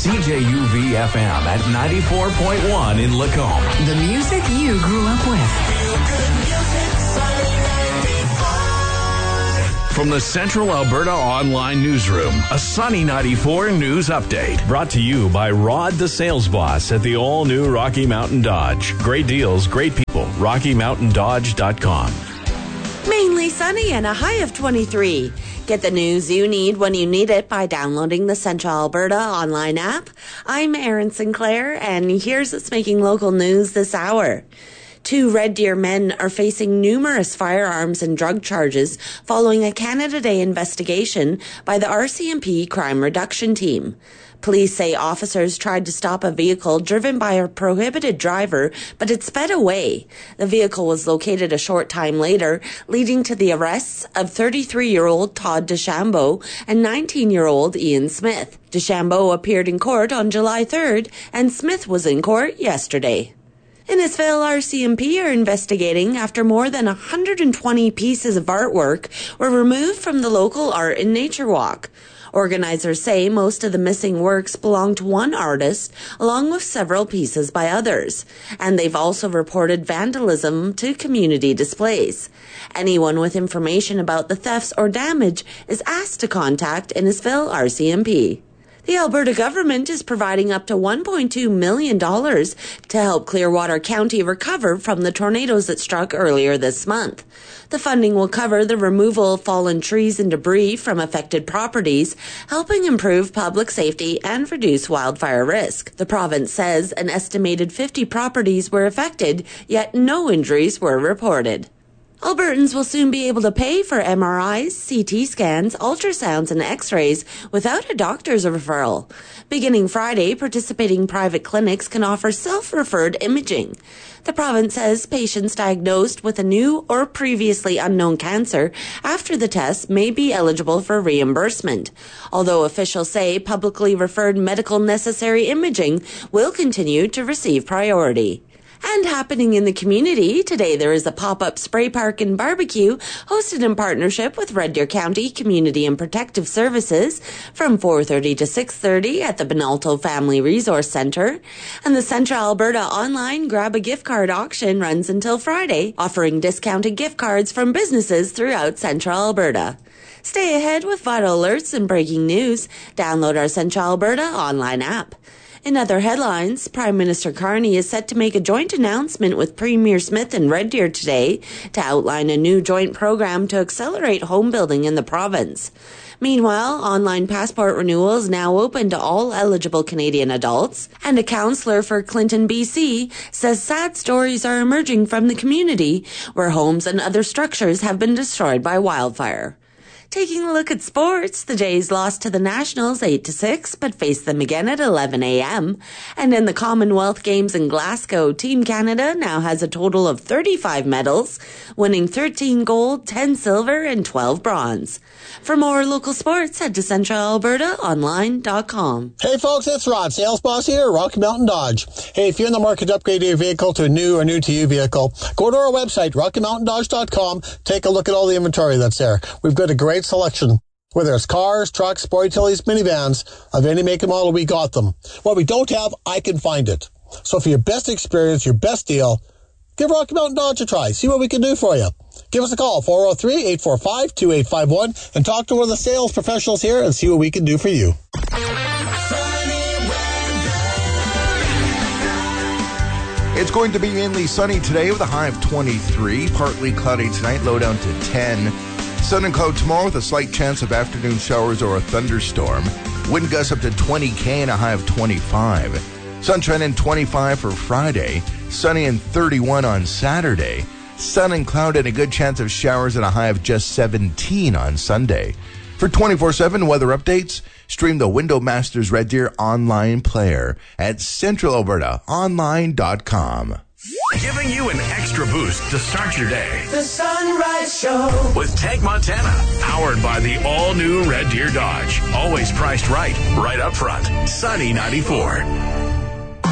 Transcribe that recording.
CJUV-FM at 94.1 in Lacombe. The music you grew up with. From the Central Alberta Online Newsroom, a Sunny 94 news update. Brought to you by Rod the Sales Boss at the all-new Rocky Mountain Dodge. Great deals, great people. RockyMountainDodge.com. Mainly sunny and a high of 23. Get the news you need when you need it by downloading the Central Alberta online app. I'm Erin Sinclair, and here's what's making local news this hour. 2 Red Deer men are facing numerous firearms and drug charges following a Canada Day investigation by the RCMP Crime Reduction Team. Police say officers tried to stop a vehicle driven by a prohibited driver, but it sped away. The vehicle was located a short time later, leading to the arrests of 33-year-old Todd DeChambeau and 19-year-old Ian Smith. DeChambeau appeared in court on July 3rd, and Smith was in court yesterday. Innisfail RCMP are investigating after more than 120 pieces of artwork were removed from the local Art and Nature Walk. Organizers say most of the missing works belong to one artist, along with several pieces by others. And they've also reported vandalism to community displays. Anyone with information about the thefts or damage is asked to contact Innisfail RCMP. The Alberta government is providing up to $1.2 million to help Clearwater County recover from the tornadoes that struck earlier this month. The funding will cover the removal of fallen trees and debris from affected properties, helping improve public safety and reduce wildfire risk. The province says an estimated 50 properties were affected, yet no injuries were reported. Albertans will soon be able to pay for MRIs, CT scans, ultrasounds, and x-rays without a doctor's referral. Beginning Friday, participating private clinics can offer self-referred imaging. The province says patients diagnosed with a new or previously unknown cancer after the test may be eligible for reimbursement, although officials say publicly referred medical necessary imaging will continue to receive priority. And happening in the community, today there is a pop-up spray park and barbecue hosted in partnership with Red Deer County Community and Protective Services from 4:30 to 6:30 at the Benalto Family Resource Centre. And the Central Alberta online Grab a Gift Card auction runs until Friday, offering discounted gift cards from businesses throughout Central Alberta. Stay ahead with vital alerts and breaking news. Download our Central Alberta online app. In other headlines, Prime Minister Carney is set to make a joint announcement with Premier Smith and Red Deer today to outline a new joint program to accelerate home building in the province. Meanwhile, online passport renewal is now open to all eligible Canadian adults, and a councillor for Clinton, BC, says sad stories are emerging from the community where homes and other structures have been destroyed by wildfire. Taking a look at sports, the Jays lost to the Nationals 8-6, but faced them again at 11 a.m. And in the Commonwealth Games in Glasgow, Team Canada now has a total of 35 medals, winning 13 gold, 10 silver, and 12 bronze. For more local sports, head to CentralAlbertaOnline.com. Hey folks, it's Rod, Sales Boss here at Rocky Mountain Dodge. Hey, if you're in the market to upgrade your vehicle to a new or new-to-you vehicle, go to our website, RockyMountainDodge.com. Take a look at all the inventory that's there. We've got a great selection. Whether it's cars, trucks, sport utilities, minivans, of any make and model, we got them. What we don't have, I can find it. So for your best experience, your best deal, give Rocky Mountain Dodge a try. See what we can do for you. Give us a call, 403-845-2851, and talk to one of the sales professionals here and see what we can do for you. It's going to be mainly sunny today with a high of 23, partly cloudy tonight, low down to 10. Sun and cloud tomorrow with a slight chance of afternoon showers or a thunderstorm. Wind gusts up to 20 km and a high of 25. Sunshine and 25 for Friday. Sunny and 31 on Saturday. Sun and cloud and a good chance of showers and a high of just 17 on Sunday. For 24/7 weather updates, stream the Window Masters Red Deer online player at CentralAlbertaOnline.com. Giving you an extra boost to start your day. The Sunrise Show With Tank Montana, powered by the all-new Red Deer Dodge. Always priced right up front. Sunny 94.